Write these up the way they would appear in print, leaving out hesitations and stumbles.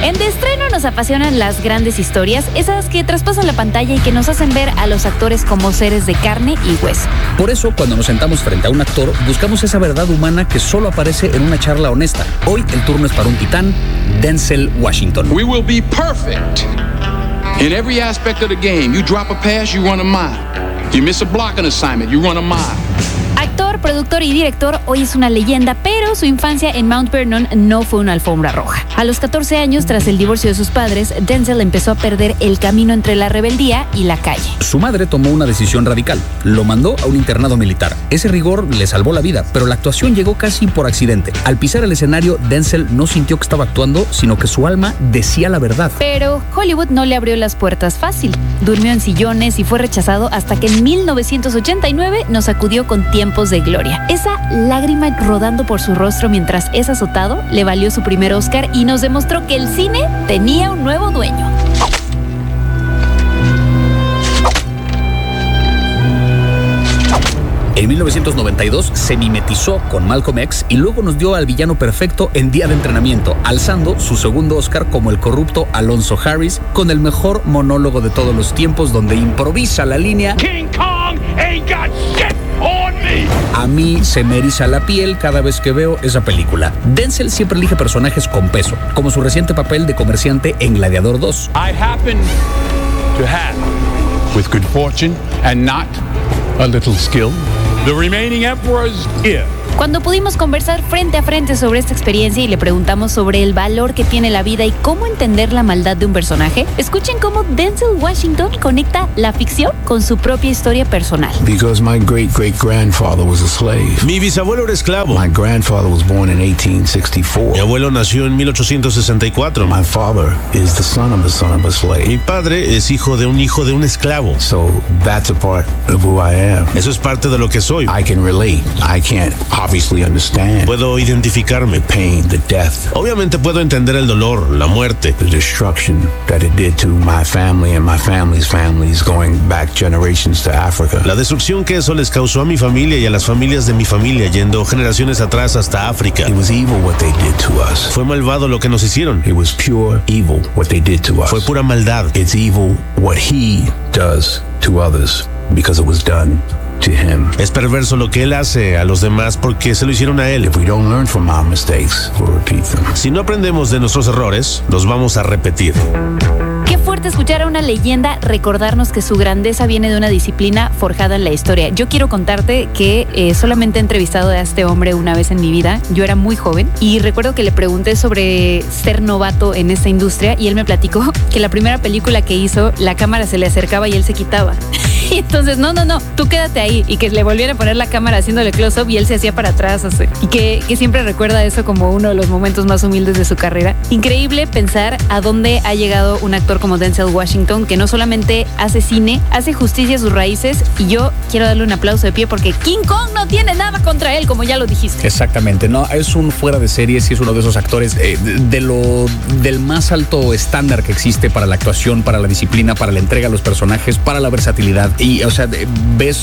En De Estreno nos apasionan las grandes historias, esas que traspasan la pantalla y que nos hacen ver a los actores como seres de carne y hueso. Por eso, cuando nos sentamos frente a un actor, buscamos esa verdad humana que solo aparece en una charla honesta. Hoy el turno es para un titán, Denzel Washington. We will be perfect in every aspect of the game. You drop a pass, you run a mile. You miss a blocking assignment, you run a mile. Actor, productor y director, hoy es una leyenda, pero su infancia en Mount Vernon no fue una alfombra roja. A los 14 años, tras el divorcio de sus padres, Denzel empezó a perder el camino entre la rebeldía y la calle. Su madre tomó una decisión radical. Lo mandó a un internado militar. Ese rigor le salvó la vida, pero la actuación llegó casi por accidente. Al pisar el escenario, Denzel no sintió que estaba actuando, sino que su alma decía la verdad. Pero Hollywood no le abrió las puertas fácil. Durmió en sillones y fue rechazado hasta que en 1989 nos sacudió con Tiempos de Gloria. Esa lágrima rodando por su rostro mientras es azotado le valió su primer Oscar y nos demostró que el cine tenía un nuevo dueño. En 1992 se mimetizó con Malcolm X y luego nos dio al villano perfecto en Día de Entrenamiento, alzando su segundo Oscar como el corrupto Alonzo Harris con el mejor monólogo de todos los tiempos, donde improvisa la línea King Kong ain't got shit on me. A mí se me eriza la piel cada vez que veo esa película. Denzel siempre elige personajes con peso, como su reciente papel de comerciante en Gladiador 2. I happen to have, with good fortune and not a little skill, the remaining emperor's ear. Cuando pudimos conversar frente a frente sobre esta experiencia y le preguntamos sobre el valor que tiene la vida y cómo entender la maldad de un personaje, escuchen cómo Denzel Washington conecta la ficción con su propia historia personal. Because my great-great-grandfather was a slave. Mi bisabuelo era esclavo. My grandfather was born in 1864. Mi abuelo nació en 1864. My father is the son of a slave. Mi padre es hijo de un esclavo. So that's a part of who I am. Eso es parte de lo que soy. I can relate. I can't obviously understand. Puedo identificarme. The pain, the death. Obviamente puedo entender el dolor, la muerte. The destruction that it did to my family and my family's families going back generations to Africa. La destrucción que eso les causó a mi familia y a las familias de mi familia yendo generaciones atrás hasta África. It was evil what they did to us. Fue malvado lo que nos hicieron. It was pure evil what they did to us. Fue pura maldad. It's evil what he does to others because it was done to him. Es perverso lo que él hace a los demás porque se lo hicieron a él. If we don't learn from our mistakes, we'll repeat them. Si no aprendemos de nuestros errores, los vamos a repetir. Qué fuerte escuchar a una leyenda recordarnos que su grandeza viene de una disciplina forjada en la historia. Yo quiero contarte que solamente he entrevistado a este hombre una vez en mi vida. Yo era muy joven y recuerdo que le pregunté sobre ser novato en esta industria y él me platicó que la primera película que hizo, la cámara se le acercaba y él se quitaba. Y entonces, no, tú quédate ahí. Y que le volviera a poner la cámara haciéndole close-up y él se hacía para atrás. Así. Y que siempre recuerda eso como uno de los momentos más humildes de su carrera. Increíble pensar a dónde ha llegado un actor como Denzel Washington, que no solamente hace cine, hace justicia a sus raíces. Y yo quiero darle un aplauso de pie porque King Kong no tiene nada contra él, como ya lo dijiste. Exactamente, no, es un fuera de serie, sí es uno de esos actores del más alto estándar que existe para la actuación, para la disciplina, para la entrega a los personajes, para la versatilidad. Y, o sea, ves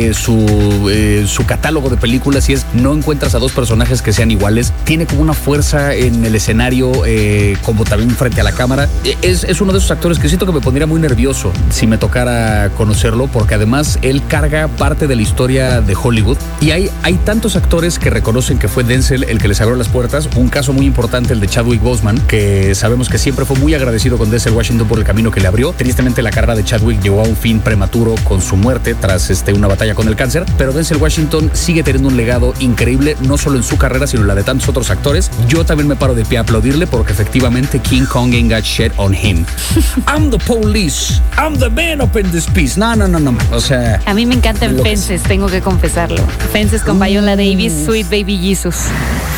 su catálogo de películas y no encuentras a dos personajes que sean iguales. Tiene como una fuerza en el escenario, como también frente a la cámara. Es uno de esos actores que siento que me pondría muy nervioso si me tocara conocerlo, porque además él carga parte de la historia de Hollywood. Y hay tantos actores que reconocen que fue Denzel el que les abrió las puertas. Un caso muy importante, el de Chadwick Boseman, que sabemos que siempre fue muy agradecido con Denzel Washington por el camino que le abrió. Tristemente, la carrera de Chadwick llegó a un fin prematuro con su muerte tras una batalla con el cáncer, pero Denzel Washington sigue teniendo un legado increíble, no solo en su carrera, sino en la de tantos otros actores. Yo también me paro de pie a aplaudirle porque efectivamente King Kong ain't got shit on him. I'm the police, I'm the man up in this piece. No, o sea... A mí me encantan Fences, tengo que confesarlo. Fences con Viola Davis, Sweet Baby Jesus.